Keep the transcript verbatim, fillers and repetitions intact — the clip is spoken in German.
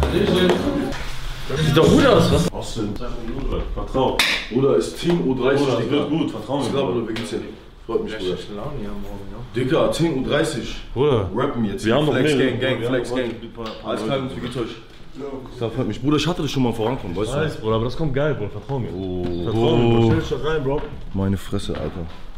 Das sieht doch gut aus, was? Austin, vertrau. Bruder, ist Team U dreißig, Bruder, Digga. wird gut, vertrau mir. Ich glaube, Bruder, wir geht's hin. Freut mich, Bruder. Laune hier morgen, ja. Digga, Team U dreißig. Bruder, Rappen jetzt. wir haben noch Flex mehrere, Gang, Gang, wir Flex haben Gang. noch Alles klar, wie geht's euch? Das freut mich. Bruder, ich hatte das schon mal vorankommen, weißt du? Weiß, Bruder, aber das kommt geil, Bruder, vertrau mir. Oh, Vertrau mir, Bro. Stell dich doch rein, Bro. Meine Fresse, Alter.